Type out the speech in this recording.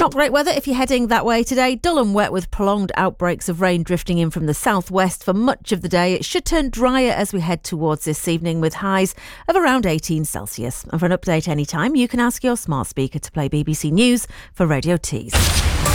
Not great weather if you're heading that way today. Dull and wet with prolonged outbreaks of rain drifting in from the southwest for much of the day. It should turn drier as we head towards this evening with highs of around 18 Celsius. And for an update anytime, you can ask your smart speaker to play BBC News for Radio Tees.